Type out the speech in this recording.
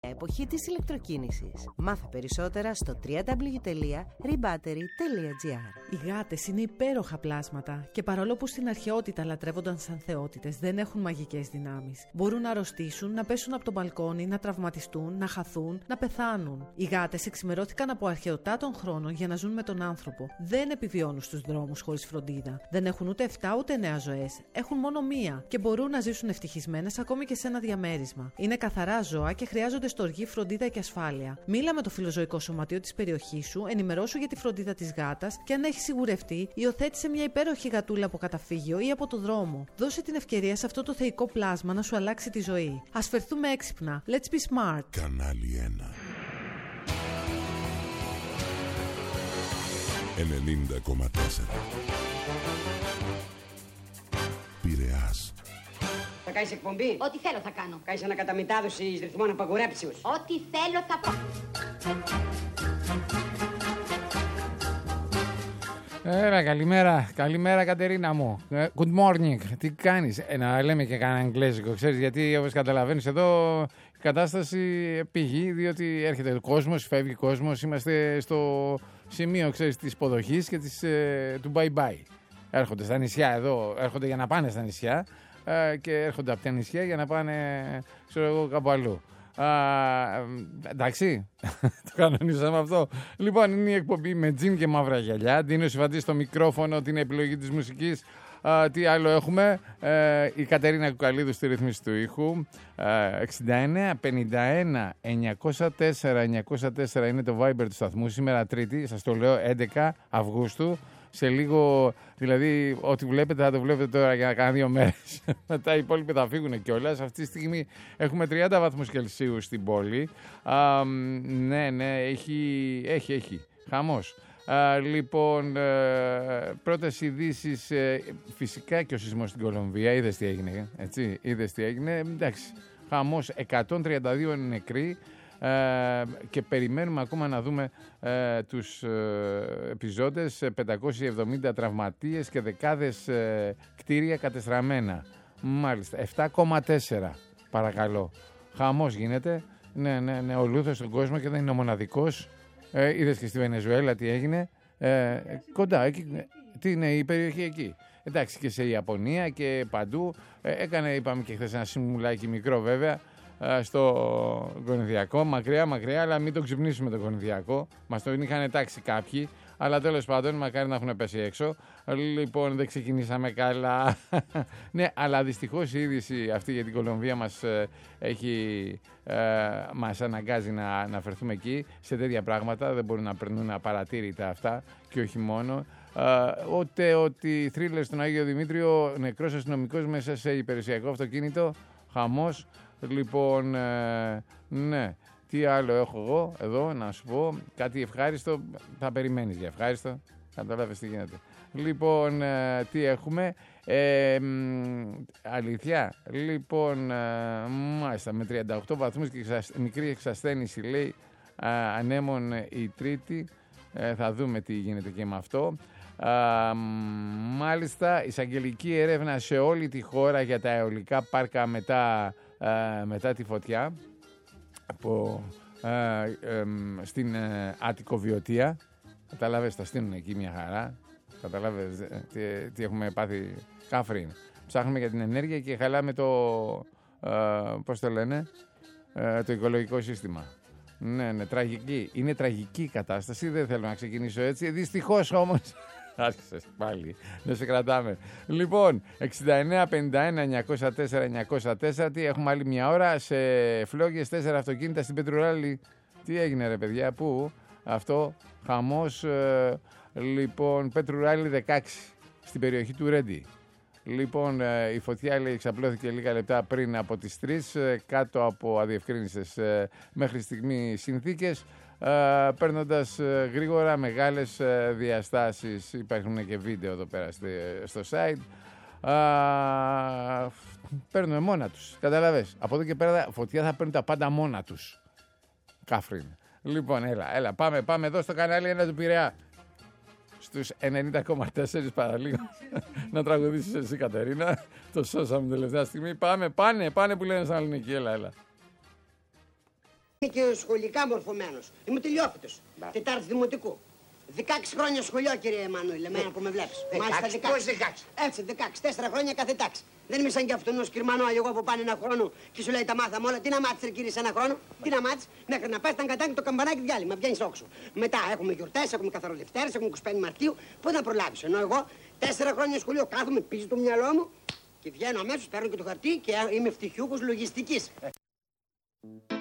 Εποχή της ηλεκτροκίνησης. Μάθε περισσότερα στο www.rebattery.gr. Οι γάτες είναι υπέροχα πλάσματα και παρόλο που στην αρχαιότητα λατρεύονταν σαν θεότητες, δεν έχουν μαγικές δυνάμεις. Μπορούν να αρρωστήσουν, να πέσουν από το μπαλκόνι, να τραυματιστούν, να χαθούν, να πεθάνουν. Οι γάτες εξημερώθηκαν από αρχαιοτά των χρόνων για να ζουν με τον άνθρωπο. Δεν επιβιώνουν στους δρόμους χωρίς φροντίδα. Δεν έχουν ούτε 7 ούτε 9 ζωές. Έχουν μόνο μία και μπορούν να ζήσουν ευτυχισμένες ακόμη και σε ένα διαμέρισμα. Είναι καθαρά ζώα και χρειάζονται στοργή, φροντίδα και ασφάλεια. Μίλα με το φιλοζωικό σωματείο της περιοχής σου, ενημερώσου για τη φροντίδα της γάτας και αν έχει σιγουρευτεί, υιοθέτησε μια υπέροχη γατούλα από καταφύγιο ή από το δρόμο. Δώσε την ευκαιρία σε αυτό το θεϊκό πλάσμα να σου αλλάξει τη ζωή. Ας φερθούμε έξυπνα. Let's be smart. Κανάλι 1 90,4 Πειραιάς. Θα κάνεις εκπομπή. Ό,τι θέλω θα κάνω. Κάνεις ανακαταμετάδοση ρυθμών απαγορέψεως. Ό,τι θέλω θα πω. Καλημέρα Κατερίνα μου. Good morning. Τι κάνεις? Να λέμε και κανένα αγγλέζικο, ξέρεις, γιατί όπως καταλαβαίνεις εδώ η κατάσταση πήγει, διότι έρχεται ο κόσμος, φεύγει ο κόσμος, είμαστε στο σημείο, ξέρεις, της υποδοχής και του bye-bye. Έρχονται στα νησιά εδώ, έρχονται για να πάνε στα νησιά και έρχονται από τα νησιά για να πάνε, ξέρω εγώ, κάπου αλλού. Εντάξει, το κανονίσαμε αυτό. Λοιπόν, είναι η εκπομπή με τζιν και μαύρα γυαλιά. Ντίνο Ιβαντής στο μικρόφωνο, την επιλογή της μουσικής. Τι άλλο έχουμε? Η Κατερίνα Κουκαλίδου στη ρύθμιση του ήχου. 69 51 904 904 είναι το Viber του σταθμού. Σήμερα Τρίτη, σας το λέω, 11 Αυγούστου. Σε λίγο, δηλαδή, ό,τι βλέπετε θα το βλέπετε τώρα για κάνα 2 μέρες. Μετά οι υπόλοιποι θα φύγουν κιόλας. Αυτή τη στιγμή έχουμε 30 βαθμούς Κελσίου στην πόλη. Ναι, έχει. Χαμός. Λοιπόν, πρώτες ειδήσεις, φυσικά και ο σεισμός στην Κολομβία. Είδες τι έγινε, έτσι, εντάξει, χαμός, 132 νεκροί. Και περιμένουμε ακόμα να δούμε τους επιζώντες, 570 τραυματίες και δεκάδες κτίρια κατεστραμμένα. Μάλιστα, 7,4 παρακαλώ. Χαμός γίνεται. Ναι, ο λούθος στον κόσμο και δεν είναι ο μοναδικός. Είδες και στη Βενεζουέλα τι έγινε. Κοντά, εκεί, τι είναι η περιοχή εκεί. Εντάξει, και σε Ιαπωνία και παντού. Έκανε, είπαμε και χθες, ένα σιμουλάκι μικρό βέβαια, στο Κορινθιακό, μακριά, αλλά μην το ξυπνήσουμε το Κορινθιακό. Μας το είχαν τάξει κάποιοι, αλλά τέλος πάντων, μακάρι να έχουν πέσει έξω. Λοιπόν, δεν ξεκινήσαμε καλά. Ναι, αλλά δυστυχώς η είδηση αυτή για την Κολομβία μας αναγκάζει να φερθούμε εκεί. Σε τέτοια πράγματα δεν μπορούν να περνούν απαρατήρητα αυτά και όχι μόνο. Ούτε ότι θρίλερ στον Άγιο Δημήτριο, νεκρός αστυνομικός μέσα σε υπηρεσιακό αυτοκίνητο, χαμός. Λοιπόν, ναι, τι άλλο έχω εγώ εδώ να σου πω? Κάτι ευχάριστο, θα περιμένεις για ευχάριστο, καταλάβεις τι γίνεται. Λοιπόν, τι έχουμε? Αλήθεια, λοιπόν, μάλιστα, με 38 βαθμούς και μικρή εξασθένηση, λέει, ανέμων η Τρίτη. Θα δούμε τι γίνεται και με αυτό. Μάλιστα, εισαγγελική έρευνα σε όλη τη χώρα για τα αιωλικά πάρκα μετά τη φωτιά στην Άττικο Βιωτία. Καταλάβες, τα στείλουν εκεί μια χαρά. Καταλάβες τι έχουμε πάθει? Κάφριν. Ψάχνουμε για την ενέργεια και χαλάμε πώς το λένε, το οικολογικό σύστημα. Ναι, τραγική. Είναι τραγική η κατάσταση. Δεν θέλω να ξεκινήσω έτσι. Δυστυχώς όμως. Άρχισες πάλι. Δεν σε κρατάμε. Λοιπόν, 69 51 904 904. Τι έχουμε άλλη μια ώρα? Σε φλόγες 4 αυτοκίνητα στην Πετρουράλη. Τι έγινε ρε παιδιά? Πού? Αυτό. Χαμός. Λοιπόν, Πετρουράλη 16. Στην περιοχή του Ρέντι. Λοιπόν, η φωτιά, λέει, εξαπλώθηκε λίγα λεπτά πριν από τις 3 κάτω από αδιευκρίνιστες μέχρι στιγμή συνθήκες, παίρνοντας γρήγορα μεγάλες διαστάσεις. Υπάρχουν και βίντεο εδώ πέρα στο site. Παίρνουμε μόνα τους, καταλαβες. Από εδώ και πέρα φωτιά θα παίρνουν τα πάντα μόνα τους. Κάφριν. Λοιπόν, έλα, πάμε εδώ στο κανάλι 1 του Πειραιά. Στους 90,4 παραλίγο. Να τραγουδήσεις εσύ, Κατερίνα. Το σώσαμε τελευταία στιγμή. Πάνε που λένε σαν ελληνική. Έλα. Είμαι και σχολικά μορφωμένος. Είμαι τελειόφυτος. Τετάρτη δημοτικού. 16 χρόνια σχολείο, κύριε Εμμανουήλ, εμένα που με βλέπεις. Μάλιστα 16. Πώς 16? Έτσι, 16. 4 χρόνια κάθε τάξη. Δεν είμαι σαν κι αυτόν ο Σκυρμανό, εγώ που πάνε ένα χρόνο και σου λέει τα μάθαμε όλα. Τι να μάθεις, ρε κύριε, σε ένα χρόνο. Τι να μάθεις, μέχρι να πας, ήταν κατάκι το καμπανάκι διάλειμμα. Βγαίνεις όξο. Μετά έχουμε γιορτές, έχουμε καθαροδευτέρες, έχουμε 25 Μαρτίου. Πού να προλάβεις. Ενώ εγώ 4 χρόνια σχολείο κάθομαι πίσω το μυαλό μου και βγαίνω αμέσως, παίρνω και το χαρτί και είμαι ευτυχιούχος λογιστικής.